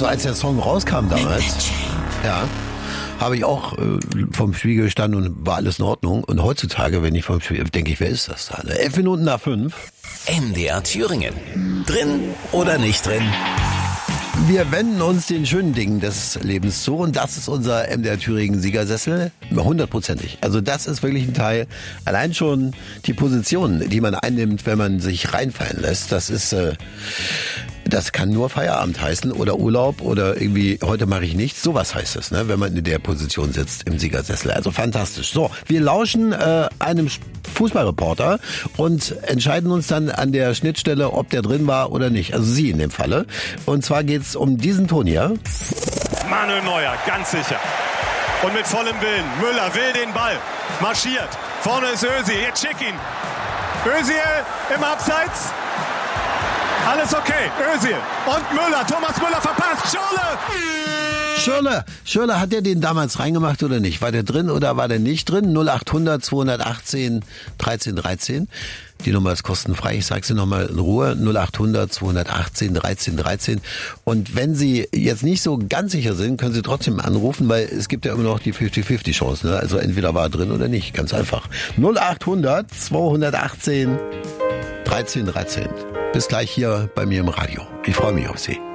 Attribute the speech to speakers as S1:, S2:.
S1: Also als der Song rauskam damals, ja, habe ich auch vom Spiegel gestanden und war alles in Ordnung. Und heutzutage, wenn ich vom Spiegel denke ich, wer ist das da? 11 Minuten nach 5.
S2: MDR Thüringen. Drin oder nicht drin?
S1: Wir wenden uns den schönen Dingen des Lebens zu und das ist unser MDR Thüringen Siegersessel, 100%ig. Also das ist wirklich ein Teil, allein schon die Position, die man einnimmt, wenn man sich reinfallen lässt, das kann nur Feierabend heißen oder Urlaub oder irgendwie, heute mache ich nichts. Sowas heißt es, ne, wenn man in der Position sitzt im Siegersessel. Also fantastisch. So, wir lauschen einem Fußballreporter und entscheiden uns dann an der Schnittstelle, ob der drin war oder nicht. Also Sie in dem Falle. Und zwar geht's um diesen Ton hier.
S3: Manuel Neuer, ganz sicher. Und mit vollem Willen. Müller will den Ball. Marschiert. Vorne ist Özil. Jetzt schick ihn. Özil im Abseits. Alles okay, Özil und Müller, Thomas Müller verpasst,
S1: Schürrle, hat der den damals reingemacht oder nicht? War der drin oder war der nicht drin? 0800 218 13 13. Die Nummer ist kostenfrei, ich sage sie nochmal in Ruhe, 0800 218 13 13. Und wenn Sie jetzt nicht so ganz sicher sind, können Sie trotzdem anrufen, weil es gibt ja immer noch die 50-50 Chance. Ne? Also entweder war er drin oder nicht, ganz einfach. 0800 218 13 13. Bis gleich hier bei mir im Radio. Ich freue mich auf Sie.